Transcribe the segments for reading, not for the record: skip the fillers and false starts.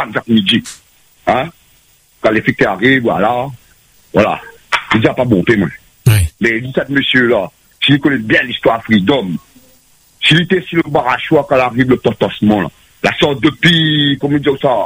chaque après-midi. Hein? Quand l'effectif arrive, voilà. Je dis pas bon, moi. Oui. Mais dit ça, monsieur-là, s'il connaît bien l'histoire Freedom, s'il était sur le barachois quand arrive le potassement, là, la sorte depuis, comment dire ça,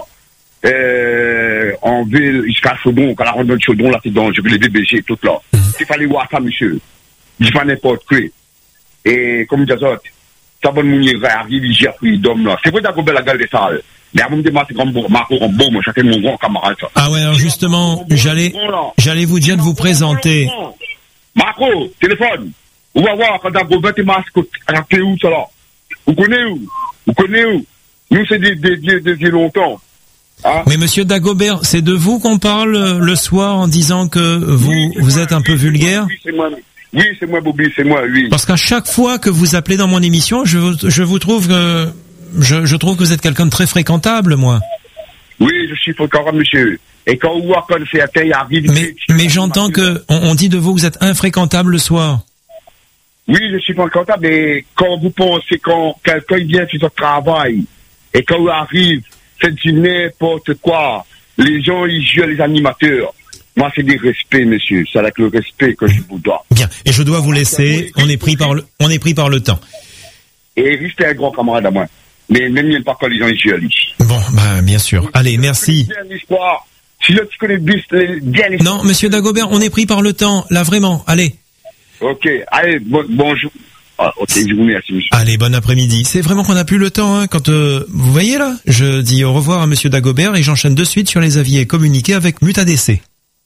en ville, jusqu'à Chaudron, quand la ronde de Chaudron, là, c'est dangereux, les DBG, tout là. Il fallait voir ça, monsieur. Il fallait n'importe quoi. Et, comme dire ça va nous arrive, il gère Freedom, là. C'est vrai qu'on la gueule des salles. Mais avant de me dire, c'est comme Marco Rambo, moi, chacun mon grand camarade, ça. Ah ouais, alors justement, j'allais vous dire de vous présenter. Marco, téléphone. On va voir quand Dagobert est masque, c'est où, ça là? Vous connaissez où? Nous, c'est des longtemps. Hein? Mais monsieur Dagobert, c'est de vous qu'on parle le soir en disant que vous êtes un peu vulgaire? Oui, c'est moi. Oui, c'est moi, Bobby, c'est moi, oui. Parce qu'à chaque fois que vous appelez dans mon émission, je vous trouve que je trouve que vous êtes quelqu'un de très fréquentable, moi. Oui, je suis fréquentable, monsieur. Et quand on voit quand c'est atteint, il arrive. Mais j'entends que on dit de vous que vous êtes infréquentable le soir. Oui, je suis fréquentable, mais quand vous pensez quand quelqu'un vient sur son travail et quand il arrive, c'est du n'importe quoi. Les gens, ils jouent les animateurs. Moi, c'est des respects, monsieur. C'est avec le respect que je vous dois. Bien. Et je dois vous laisser. On est pris par le temps. Et Rick, c'était un grand camarade à moi. Mais même il pas quand les gens ils jouent. Bon, bah, bien sûr. Allez, merci. Si tu connais bien l'histoire. Non, monsieur Dagobert, on est pris par le temps. Là, vraiment. Allez. Ok. Allez, bonjour. Ah, ok, je vous remercie, monsieur. Allez, bon après-midi. C'est vraiment qu'on n'a plus le temps, hein. Quand, vous voyez là, je dis au revoir à monsieur Dagobert et j'enchaîne de suite sur les avis et communiqués avec MutADC.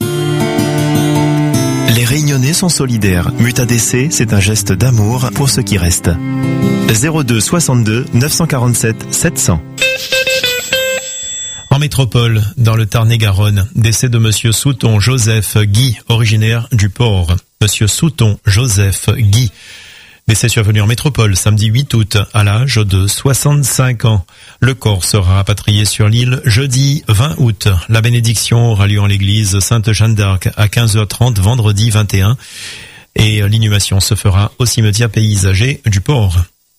Les Réunionnais sont solidaires. MutADC, c'est un geste d'amour pour ceux qui restent. 02 62 947 700. En métropole, dans le Tarn-et-Garonne, décès de monsieur Souton Joseph Guy, originaire du Port. Monsieur Souton Joseph Guy. Décès survenu en métropole samedi 8 août à l'âge de 65 ans. Le corps sera rapatrié sur l'île jeudi 20 août. La bénédiction aura lieu en l'église Sainte-Jeanne d'Arc à 15h30 vendredi 21. Et l'inhumation se fera au cimetière paysager du Port.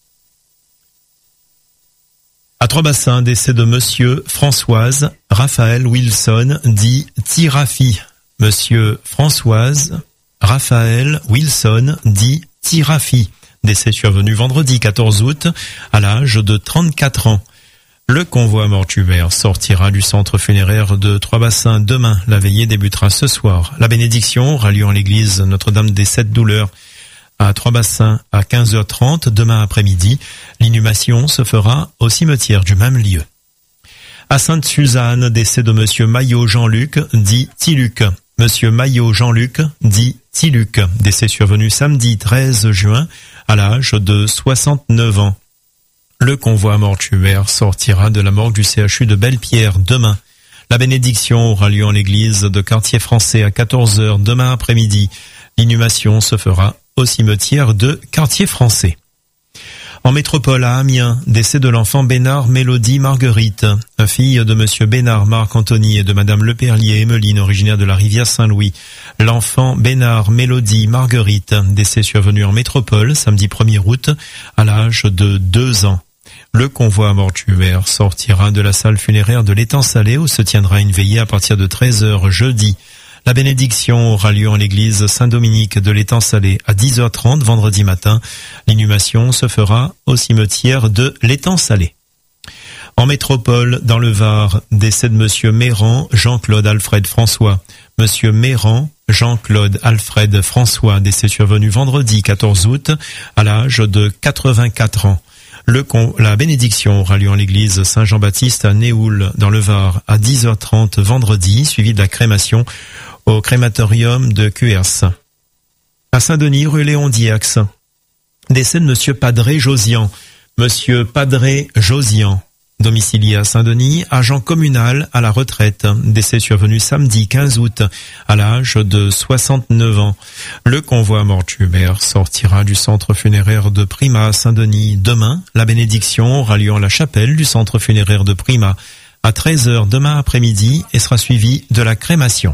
À Trois-Bassins, décès de monsieur Françoise Raphaël Wilson, dit Tirafi. Monsieur Françoise Raphaël Wilson, dit Tirafi. Décès survenu vendredi 14 août à l'âge de 34 ans. Le convoi mortuaire sortira du centre funéraire de Trois-Bassins demain. La veillée débutera ce soir. La bénédiction aura lieu en l'église Notre-Dame des Sept Douleurs à Trois-Bassins à 15h30 demain après-midi. L'inhumation se fera au cimetière du même lieu. À Sainte-Suzanne, décès de monsieur Maillot Jean-Luc, dit Tiluc. Monsieur Maillot Jean-Luc, dit Tiluc. Décès survenu samedi 13 juin à l'âge de 69 ans. Le convoi mortuaire sortira de la morgue du CHU de Belle-Pierre demain. La bénédiction aura lieu en l'église de Quartier Français à 14h demain après-midi. L'inhumation se fera au cimetière de Quartier Français. En métropole à Amiens, décès de l'enfant Bénard Mélodie Marguerite, fille de monsieur Bénard Marc-Anthony et de madame Leperlier Emeline, originaire de la rivière Saint-Louis. L'enfant Bénard Mélodie Marguerite, décès survenu en métropole samedi 1er août à l'âge de 2 ans. Le convoi mortuaire sortira de la salle funéraire de l'Étang Salé où se tiendra une veillée à partir de 13h jeudi. La bénédiction aura lieu en l'église Saint-Dominique de l'Étang Salé à 10h30 vendredi matin. L'inhumation se fera au cimetière de l'Étang Salé. En métropole, dans le Var, décès de monsieur Méran Jean-Claude Alfred François. Monsieur Méran Jean-Claude Alfred François, décès survenu vendredi 14 août à l'âge de 84 ans. La bénédiction aura lieu en l'église Saint-Jean-Baptiste à Néoul, dans le Var, à 10h30 vendredi, suivi de la crémation au crématorium de Cuers. À Saint-Denis, rue Léon Diax, décès de monsieur Padré Josian. Monsieur Padré Josian, domicilié à Saint-Denis, agent communal à la retraite, décès survenu samedi 15 août à l'âge de 69 ans. Le convoi mortuaire sortira du centre funéraire de Prima à Saint-Denis demain. La bénédiction aura lieu en la chapelle du centre funéraire de Prima à 13h demain après-midi et sera suivie de la crémation.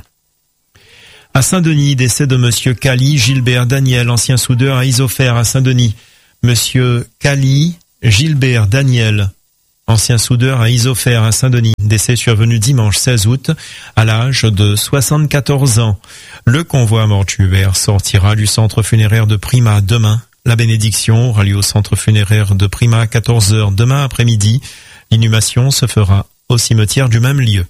À Saint-Denis, décès de monsieur Cali Gilbert Daniel, ancien soudeur à Isofère à Saint-Denis. Monsieur Cali Gilbert Daniel, ancien soudeur à Isofère à Saint-Denis, décès survenu dimanche 16 août à l'âge de 74 ans. Le convoi mortuaire sortira du centre funéraire de Prima demain. La bénédiction aura lieu au centre funéraire de Prima à 14h demain après-midi. L'inhumation se fera au cimetière du même lieu.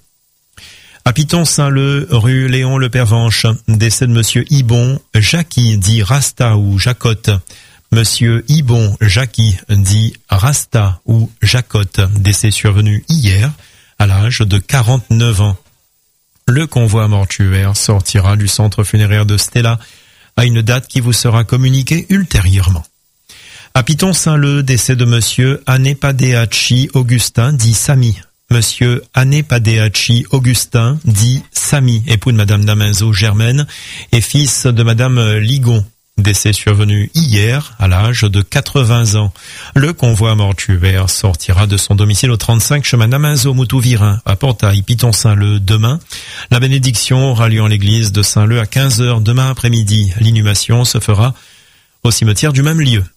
À Piton-Saint-Leu, rue Léon Le Pervenche, décès de monsieur Ibon Jackie, dit Rasta ou Jacotte. Monsieur Ibon Jackie, dit Rasta ou Jacotte, décès survenu hier à l'âge de 49 ans. Le convoi mortuaire sortira du centre funéraire de Stella à une date qui vous sera communiquée ultérieurement. À Piton-Saint-Leu, décès de monsieur Anepadeachi Augustin, dit Samy. Monsieur Anepadeachi Augustin, dit Samy, époux de madame Daminzo Germaine et fils de madame Ligon, décès survenu hier à l'âge de 80 ans. Le convoi mortuaire sortira de son domicile au 35 chemin Daminzo Moutouvirin à Portail, Piton-Saint-Leu demain. La bénédiction aura lieu en l'église de Saint-Leu à 15h demain après-midi. L'inhumation se fera au cimetière du même lieu.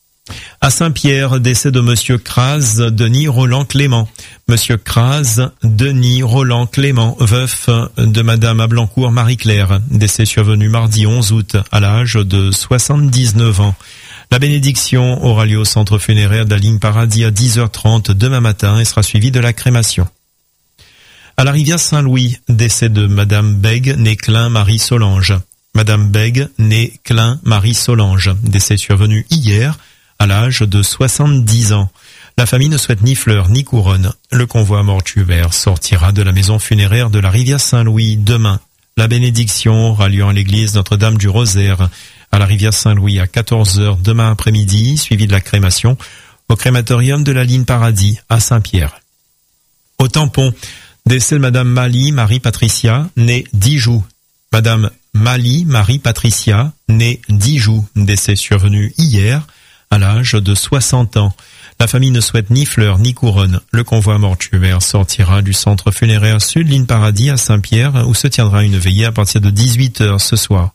À Saint-Pierre, décès de monsieur Kraz Denis Roland Clément. Monsieur Kraz Denis Roland Clément, veuf de madame Ablancourt Marie-Claire, décès survenu mardi 11 août à l'âge de 79 ans. La bénédiction aura lieu au centre funéraire de la ligne Paradis à 10h30 demain matin et sera suivie de la crémation. À la rivière Saint-Louis, décès de madame Bègue née Klein Marie Solange. Madame Bègue née Klein Marie Solange, décès survenu hier à l'âge de 70 ans. La famille ne souhaite ni fleurs ni couronne. Le convoi mortuaire sortira de la maison funéraire de la rivière Saint-Louis demain. La bénédiction aura lieu en l'église Notre-Dame du Rosaire à la rivière Saint-Louis à 14h demain après-midi, suivi de la crémation au crématorium de la ligne Paradis à Saint-Pierre. Au Tampon, décès de madame Mali Marie-Patricia, née Dijoux. Madame Mali Marie-Patricia, née Dijoux, décès survenu hier à l'âge de 60 ans. La famille ne souhaite ni fleurs ni couronne. Le convoi mortuaire sortira du centre funéraire Sud Ligne Paradis à Saint-Pierre où se tiendra une veillée à partir de 18h ce soir.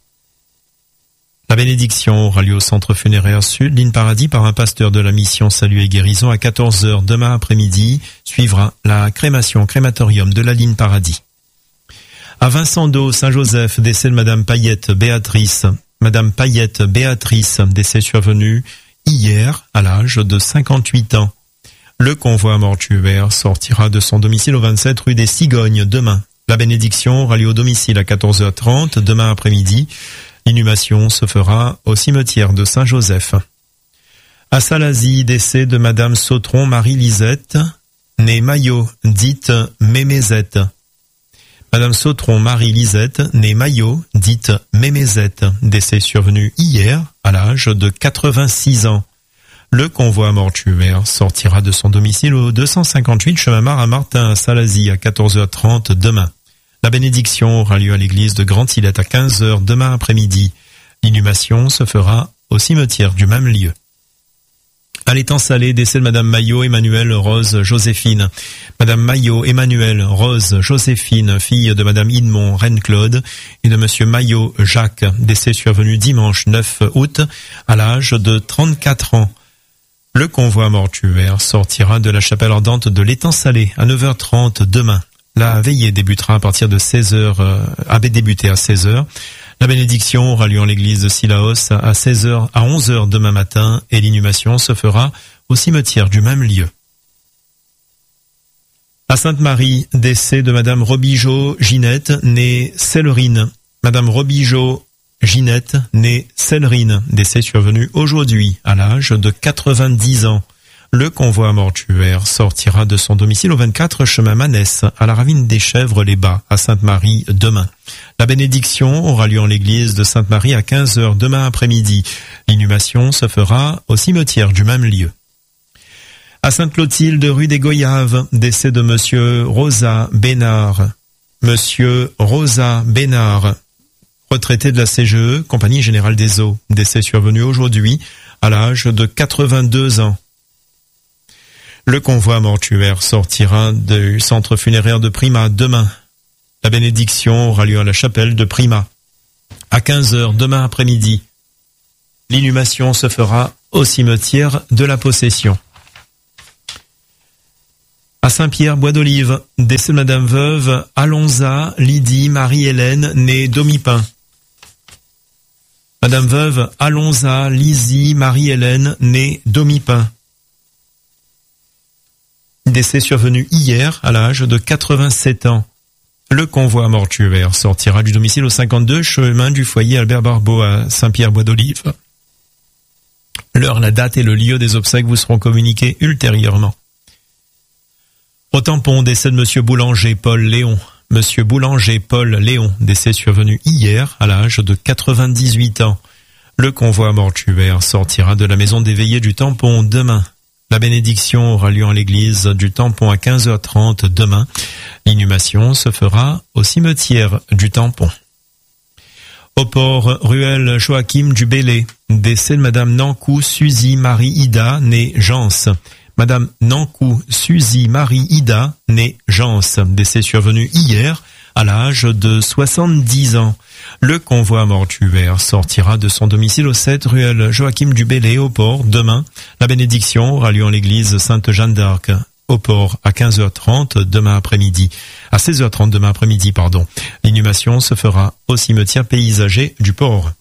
La bénédiction aura lieu au centre funéraire Sud Ligne Paradis par un pasteur de la mission Salut et Guérison à 14h demain après-midi. Suivra la crémation crématorium de la ligne Paradis. À Vincent d'Eau, Saint-Joseph, décès de madame Payette Béatrice. Madame Payette Béatrice, décès survenu hier à l'âge de 58 ans. Le convoi mortuaire sortira de son domicile au 27 rue des Cigognes demain. La bénédiction aura lieu au domicile à 14h30 demain après-midi. L'inhumation se fera au cimetière de Saint-Joseph. À Salazie, décès de madame Sautron Marie-Lisette, née Maillot, dite Mémézette. Madame Sautron Marie-Lisette, née Maillot, dite Mémézette, décès survenu hier à l'âge de 86 ans. Le convoi mortuaire sortira de son domicile au 258 chemin Marin-Martin à Salazie à 14h30 demain. La bénédiction aura lieu à l'église de Grand-Îlette à 15h demain après-midi. L'inhumation se fera au cimetière du même lieu. À l'étang Salé, décès de madame Maillot Emmanuelle Rose Joséphine. Madame Maillot Emmanuelle Rose Joséphine, fille de madame Idmont Reine-Claude et de monsieur Maillot Jacques, décès survenu dimanche 9 août à l'âge de 34 ans. Le convoi mortuaire sortira de la chapelle ardente de l'étang Salé à 9h30 demain. La veillée débutera à partir de 16h, avait débuté à 16h. La bénédiction aura lieu en l'église de Silaos à 16h à 11h demain matin et l'inhumation se fera au cimetière du même lieu. À Sainte-Marie, décès de madame Robigeau Ginette, née Célerine. Madame Robigeau Ginette, née Célerine, décès survenu aujourd'hui à l'âge de 90 ans. Le convoi mortuaire sortira de son domicile au 24 chemin Manès, à la ravine des Chèvres-les-Bas, à Sainte-Marie, demain. La bénédiction aura lieu en l'église de Sainte-Marie à 15h demain après-midi. L'inhumation se fera au cimetière du même lieu. À Sainte-Clotilde, rue des Goyaves, décès de monsieur Rosa Bénard. Monsieur Rosa Bénard, retraité de la CGE, Compagnie Générale des Eaux, décès survenu aujourd'hui à l'âge de 82 ans. Le convoi mortuaire sortira du centre funéraire de Prima demain. La bénédiction aura lieu à la chapelle de Prima à 15h demain après-midi. L'inhumation se fera au cimetière de la Possession. À Saint-Pierre, Bois d'Olive, décès de Madame veuve Alonza Lydie Marie-Hélène, née Domipin. Madame veuve Alonza Lydie Marie-Hélène, née Domipin. Décès survenu hier à l'âge de 87 ans. Le convoi mortuaire sortira du domicile au 52 chemin du foyer Albert Barbeau à Saint-Pierre-Bois-d'Olive. L'heure, la date et le lieu des obsèques vous seront communiqués ultérieurement. Au tampon, décès de Monsieur Boulanger Paul Léon. Monsieur Boulanger Paul Léon, décès survenu hier à l'âge de 98 ans. Le convoi mortuaire sortira de la maison des veillées du tampon demain. La bénédiction aura lieu en l'église du tampon à 15h30 demain. L'inhumation se fera au cimetière du tampon. Au port, ruelle Joachim du Bellay, décès de Madame Nankou Suzy Marie Ida, née Jans. Madame Nankou Suzy Marie Ida, née Jans, décès survenu hier à l'âge de 70 ans. Le convoi mortuaire sortira de son domicile au 7 ruelle Joachim du Bellay au port demain. La bénédiction aura lieu en l'église Sainte-Jeanne d'Arc au port à 15h30 demain après-midi. À 16h30 demain après-midi, pardon. L'inhumation se fera au cimetière paysager du port.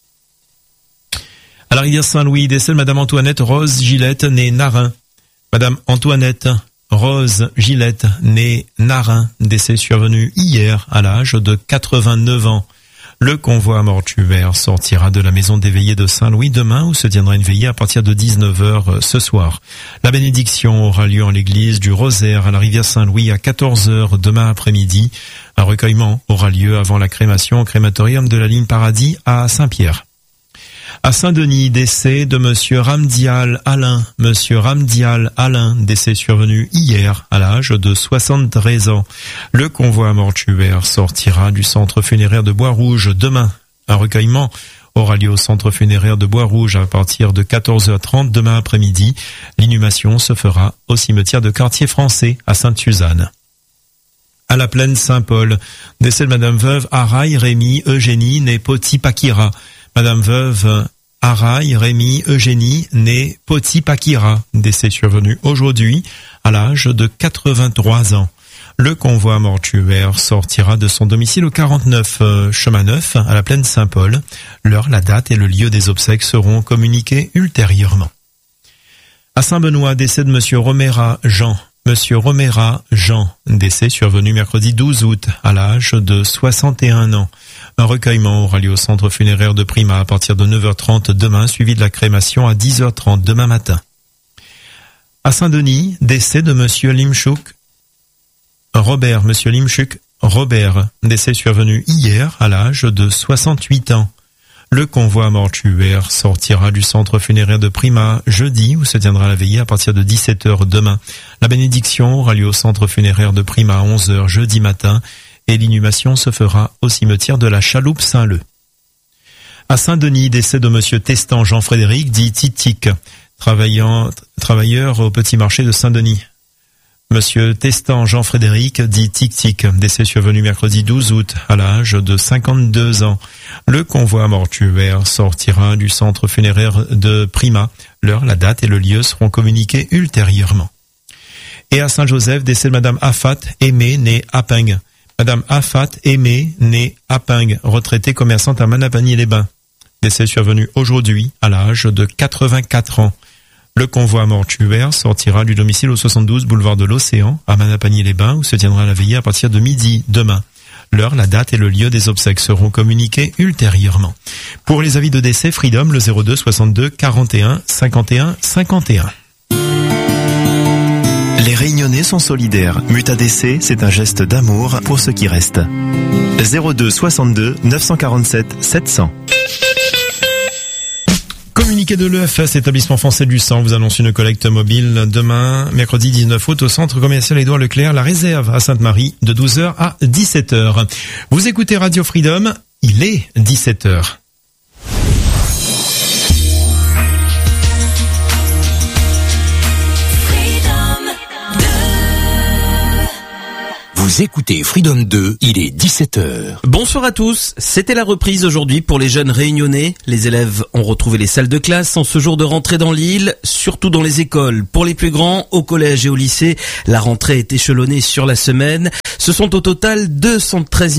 À la rivière Saint-Louis, décès de Madame Antoinette Rose Gillette, née Narin. Madame Antoinette Rose Gillette, née Narin, décès survenu hier à l'âge de 89 ans. Le convoi mortuaire sortira de la maison des veillées de Saint-Louis demain où se tiendra une veillée à partir de 19h ce soir. La bénédiction aura lieu en l'église du Rosaire à la rivière Saint-Louis à 14h demain après-midi. Un recueillement aura lieu avant la crémation au crématorium de la ligne Paradis à Saint-Pierre. À Saint-Denis, décès de Monsieur Ramdial Alain. Monsieur Ramdial Alain, décès survenu hier à l'âge de 73 ans. Le convoi mortuaire sortira du centre funéraire de Bois-Rouge demain. Un recueillement aura lieu au centre funéraire de Bois-Rouge à partir de 14h30 demain après-midi. L'inhumation se fera au cimetière de Quartier Français à Sainte-Suzanne. À la plaine Saint-Paul, décès de Madame veuve Araï Rémy Eugénie, née Poti-Pakira. Madame veuve Araï Rémy Eugénie, née Poti-Pakira, décès survenu aujourd'hui à l'âge de 83 ans. Le convoi mortuaire sortira de son domicile au 49 chemin Neuf à la plaine Saint-Paul. L'heure, la date et le lieu des obsèques seront communiqués ultérieurement. À Saint-Benoît, décès de Monsieur Romera Jean. Monsieur Romera Jean, décès survenu mercredi 12 août à l'âge de 61 ans. Un recueillement aura lieu au centre funéraire de Prima à partir de 9h30 demain, suivi de la crémation à 10h30 demain matin. À Saint-Denis, décès de Monsieur Limchouk Robert, Monsieur Limchouk Robert, décès survenu hier à l'âge de 68 ans. Le convoi mortuaire sortira du centre funéraire de Prima jeudi où se tiendra la veillée à partir de 17h demain. La bénédiction aura lieu au centre funéraire de Prima à 11h jeudi matin et l'inhumation se fera au cimetière de la Chaloupe Saint-Leu. À Saint-Denis, décès de Monsieur Testan Jean-Frédéric dit Titic, travailleur au petit marché de Saint-Denis. Monsieur Testan Jean-Frédéric dit Tic-Tic, décès survenu mercredi 12 août à l'âge de 52 ans. Le convoi mortuaire sortira du centre funéraire de Prima. L'heure, la date et le lieu seront communiqués ultérieurement. Et à Saint-Joseph, décès de Madame Afat Aimée, née Apping. Madame Afat Aimée, née Apping, retraitée commerçante à Manapagny-les-Bains. Décès survenu aujourd'hui à l'âge de 84 ans. Le convoi mortuaire sortira du domicile au 72 boulevard de l'Océan à Manapagny-les-Bains où se tiendra la veillée à partir de midi demain. L'heure, la date et le lieu des obsèques seront communiqués ultérieurement. Pour les avis de décès, Freedom, le 02 62 41 51 51. Les Réunionnais sont solidaires. Mutadc, c'est un geste d'amour pour ceux qui restent. 02 62 947 700. Communiqué de l'EFS, établissement français du sang, vous annonce une collecte mobile demain, mercredi 19 août, au centre commercial Édouard Leclerc, la Réserve à Sainte-Marie, de 12h à 17h. Vous écoutez Radio Freedom, il est 17h. Vous écoutez Freedom 2, il est 17h. Bonsoir à tous, c'était la reprise aujourd'hui pour les jeunes réunionnais. Les élèves ont retrouvé les salles de classe en ce jour de rentrée dans l'île, surtout dans les écoles. Pour les plus grands, au collège et au lycée, la rentrée est échelonnée sur la semaine. Ce sont au total 213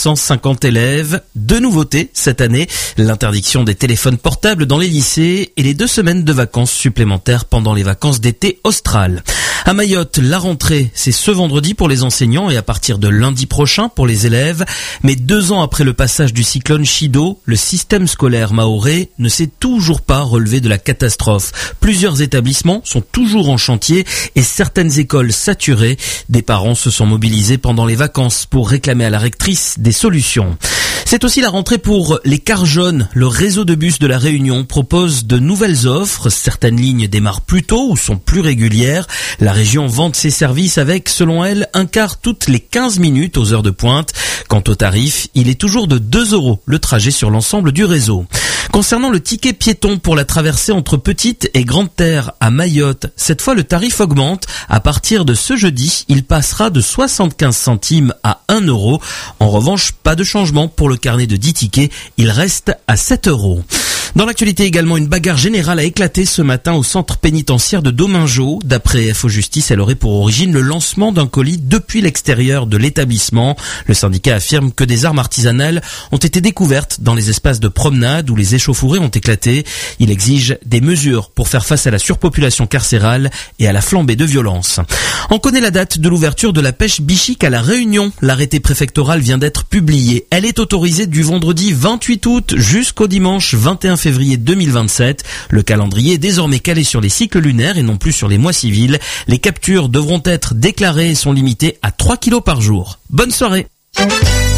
950 élèves. Deux nouveautés cette année, l'interdiction des téléphones portables dans les lycées et les 2 semaines de vacances supplémentaires pendant les vacances d'été australes. À Mayotte, la rentrée, c'est ce vendredi pour les enseignants et à partir de lundi prochain pour les élèves. Mais 2 ans après le passage du cyclone Chido, le système scolaire mahorais ne s'est toujours pas relevé de la catastrophe. Plusieurs établissements sont toujours en chantier et certaines écoles saturées. Des parents se sont mobilisés pendant les vacances pour réclamer à la rectrice des solutions. C'est aussi la rentrée pour les cars jaunes. Le réseau de bus de la Réunion propose de nouvelles offres. Certaines lignes démarrent plus tôt ou sont plus régulières. La région vante ses services avec, selon elle, un car toutes les 15 minutes aux heures de pointe. Quant au tarif, il est toujours de 2 € le trajet sur l'ensemble du réseau. Concernant le ticket piéton pour la traversée entre Petite et Grande Terre à Mayotte, cette fois le tarif augmente. À partir de ce jeudi, il passera de 75 centimes à 1 €. En revanche, pas de changement pour le carnet de 10 tickets, il reste à 7 €. Dans l'actualité également, une bagarre générale a éclaté ce matin au centre pénitentiaire de Domingo. D'après FO Justice, elle aurait pour origine le lancement d'un colis depuis l'extérieur de l'établissement. Le syndicat affirme que des armes artisanales ont été découvertes dans les espaces de promenade où les échauffourées ont éclaté. Il exige des mesures pour faire face à la surpopulation carcérale et à la flambée de violence. On connaît la date de l'ouverture de la pêche bichique à La Réunion. L'arrêté préfectoral vient d'être publié. Elle est autorisée du vendredi 28 août jusqu'au dimanche 21 février 2027. Le calendrier est désormais calé sur les cycles lunaires et non plus sur les mois civils. Les captures devront être déclarées et sont limitées à 3 kilos par jour. Bonne soirée.